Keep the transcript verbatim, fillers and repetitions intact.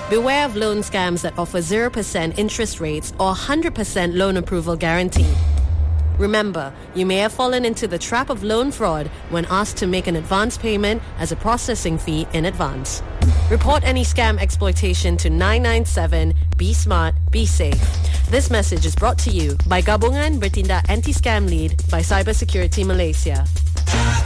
Beware of loan scams that offer zero percent interest rates or one hundred percent loan approval guarantee. Remember, you may have fallen into the trap of loan fraud when asked to make an advance payment as a processing fee in advance. Report any scam exploitation to nine nine seven. Be smart, be safe. This message is brought to you by Gabungan Bertindak Anti-Scam Lead by Cybersecurity Malaysia.